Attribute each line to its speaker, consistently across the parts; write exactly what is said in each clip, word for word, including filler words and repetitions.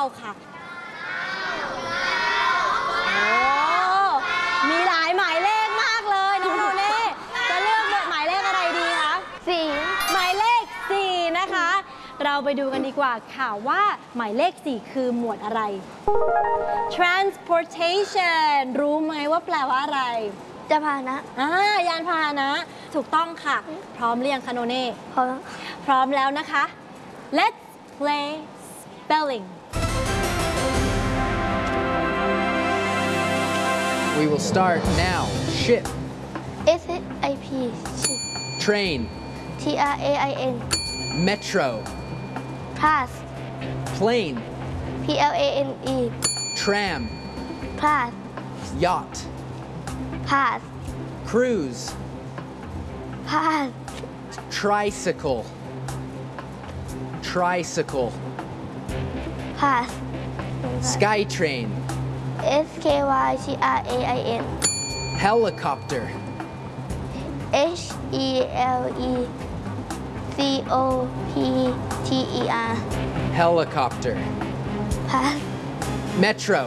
Speaker 1: ค่ะโอ้มีหลายหมายเลขมากเลยน้องโนเน่จะเลือกหมายเลขอะไรดีคะ
Speaker 2: สี่
Speaker 1: หมายเลขสี่นะคะเราไปดูกันดีกว่าค่ะว่าหมายเลขสี่คือหมวดอะไร transportation รู้ไหมว่าแปลว่าอะไร
Speaker 2: ยานพาหนะ
Speaker 1: อ่ายานพาหนะถูกต้องค่ะพร้อมเรียงคาโนเน่
Speaker 2: พร้อม
Speaker 1: พร้อมแล้วนะคะ let's play spelling
Speaker 3: We will start now. Ship.
Speaker 2: S I P
Speaker 3: Train.
Speaker 2: T R A I N
Speaker 3: Metro.
Speaker 2: Pass
Speaker 3: Plane.
Speaker 2: P L A N E
Speaker 3: Tram.
Speaker 2: Pass
Speaker 3: Yacht.
Speaker 2: Pass
Speaker 3: Cruise.
Speaker 2: Pass
Speaker 3: Tricycle. Tricycle.
Speaker 2: Pass
Speaker 3: Skytrain.
Speaker 2: S K Y T R A I N
Speaker 3: Helicopter.
Speaker 2: H E L E C O P T E R
Speaker 3: Helicopter.
Speaker 2: Pass
Speaker 3: Metro.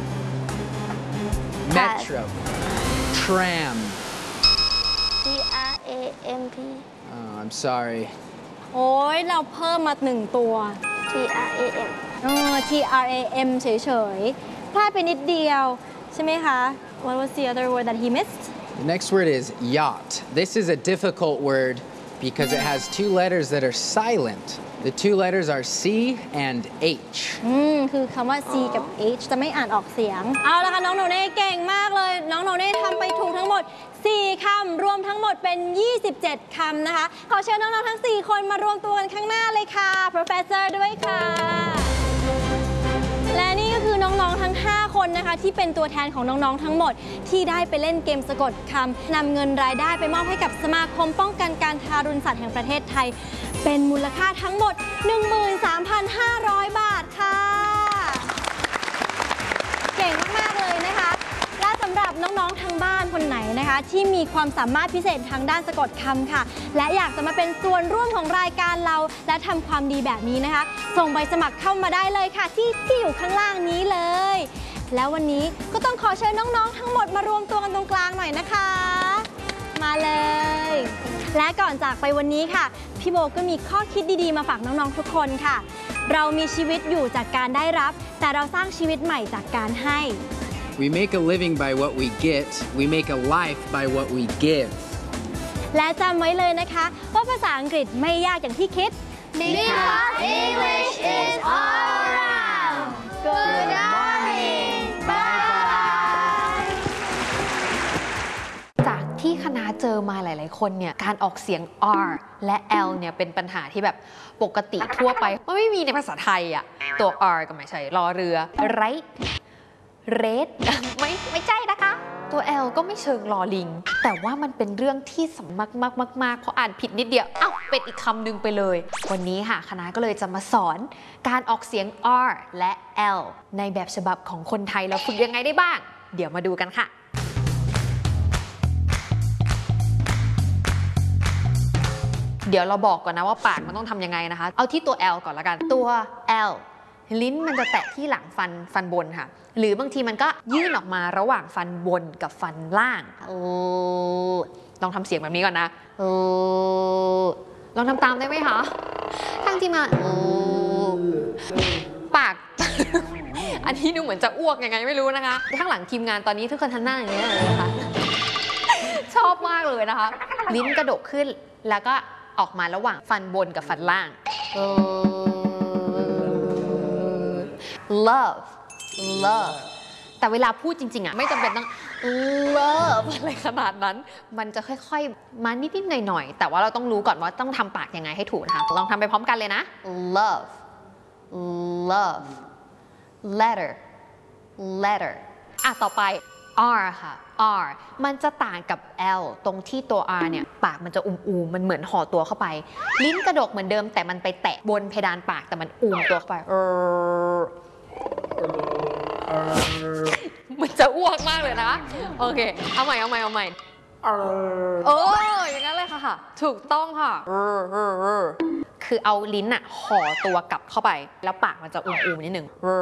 Speaker 2: Pass.
Speaker 3: Metro. Tram.
Speaker 2: T R A M P
Speaker 3: Oh, I'm sorry.
Speaker 1: โอ้ยเราเพิ่มมาหนึ่งตัว
Speaker 2: T R A M
Speaker 1: เออ T R A M เฉยๆพลาดไปนิดเดียวใช่ไหมคะ What was the other word that he missed
Speaker 3: The next word is yacht. This is a difficult word because it has two letters that are silent. The two letters are C and H.
Speaker 1: อืมคือคำว่า C กับ H จะไม่อ่านออกเสียงเอาละค่ะน้องโนเน่เก่งมากเลยน้องโนเน่ทำไปถูกทั้งหมดสี่คำรวมทั้งหมดเป็นยี่สิบเจ็ดคำนะคะขอเชิญน้องๆทั้งสี่คนมารวมตัวกันข้างหน้าเลยค่ะ Professor ด้วยค่ะและนี่ก็คือน้องๆทั้งห้าคนนะคะที่เป็นตัวแทนของน้องๆทั้งหมดที่ได้ไปเล่นเกมสะกดคำนำเงินรายได้ไปมอบให้กับสมาคมป้องกันการทารุณสัตว์แห่งประเทศไทยเป็นมูลค่าทั้งหมด หนึ่งหมื่นสามพันห้าร้อย บาทค่ะเก่งมากๆเลยนะคะและสำหรับน้องๆทางบ้านคนไหนนะคะที่มีความสามารถพิเศษทางด้านสะกดคำค่ะและอยากจะมาเป็นส่วนร่วมของรายการเราและทำความดีแบบนี้นะคะส่งใบสมัครเข้ามาได้เลยค่ะที่ที่อยู่ข้างล่างนี้เลยแล้ววันนี้ก็ต้องขอเชิญน้องๆทั้งหมดมารวมตัวกันตรงกลางหน่อยนะคะมาเลยและก่อนจากไปวันนี้ค่ะพี่โบก็มีข้อคิดดีๆมาฝากน้องๆทุกคนค่ะเรามีชีวิตอยู่จากการได้รับแต่เราสร้างชีวิตใหม่จากการให้
Speaker 3: We make a living by what we get. We make a life by what we give.
Speaker 1: และจำไว้เลยนะคะว่าภาษาอังกฤษไม่ยากอย่างที่คิด
Speaker 2: Because English is all around Good morning Bye
Speaker 4: จากที่คณะเจอมาหลายๆคนเนี่ยการออกเสียง R และ L เนี่ยเป็นปัญหาที่แบบปกติทั่วไปมันไม่มีในภาษาไทยอะตัว R ก็ไม่ใช่รอเรือ right red ไม่ไม่ใช่นะคะตัว L ก็ไม่เชิงลอลิงแต่ว่ามันเป็นเรื่องที่สำคัญมากๆๆเพราะอ่านผิดนิดเดียวอ้าวเป็นอีกคำหนึ่งไปเลยวันนี้ค่ะคณะก็เลยจะมาสอนการออกเสียง R และ L ในแบบฉบับของคนไทยแล้วฝึกยังไงได้บ้างเดี๋ยวมาดูกันค่ะเดี๋ยวเราบอกก่อนนะว่าปากมันต้องทำยังไงนะคะเอาที่ตัว L ก่อนละกันตัว L ลิ้นมันจะแตะที่หลังฟันฟันบนค่ะหรือบางทีมันก็ยื่นออกมาระหว่างฟันบนกับฟันล่างเออลองทำเสียงแบบนี้ก่อนนะเออลองทำตามได้ไหมคะทั้งที่มาเออปาก อันนี้ดูเหมือนจะอ้วกยังไงไม่รู้นะคะข้างหลังทีมงานตอนนี้ทุกคนทำหน้าอย่างนี้เลยนะคะ ชอบมากเลยนะคะลิ้นกระดกขึ้นแล้วก็ออกมาระหว่างฟันบนกับฟันล่างเออ love love แต่เวลาพูดจริงๆอ่ะไม่จำเป็นต้อง love อะไรขนาดนั้นมันจะค่อยๆมานิดๆหน่อยๆแต่ว่าเราต้องรู้ก่อนว่าต้องทำปากยังไงให้ถูกนะคะลองทำไปพร้อมกันเลยนะ love love letter letter อ่ะต่อไป R ค่ะ R มันจะต่างกับ L ตรงที่ตัว R เนี่ยปากมันจะอุ้มๆมันเหมือนห่อตัวเข้าไปลิ้นกระดกเหมือนเดิมแต่มันไปแตะบนเพดานปากแต่มันอุ้มตัวเข้าไปมันจะอ้วกมากเลยนะโอเคเอาใหม่เอาใหม่เอาใหม่เอออย่างนั้นเลยค่ะค่ะถูกต้องค่ะคือเอาลิ้นอะห่อตัวกลับเข้าไปแล้วปากมันจะอุ้มๆนิดหนึ่ง